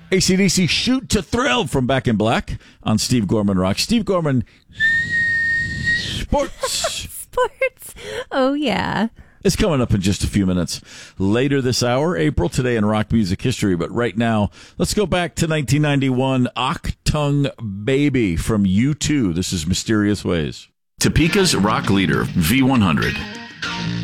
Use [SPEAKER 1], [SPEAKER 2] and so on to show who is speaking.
[SPEAKER 1] AC/DC Shoot to Thrill from Back in Black on Steve Gorman Rock. Steve Gorman, Sports.
[SPEAKER 2] Sports. Oh, yeah.
[SPEAKER 1] It's coming up in just a few minutes. Later this hour, April, today in rock music history. But right now, let's go back to 1991. Achtung Baby from U2. This is Mysterious Ways.
[SPEAKER 3] Topeka's rock leader, V100.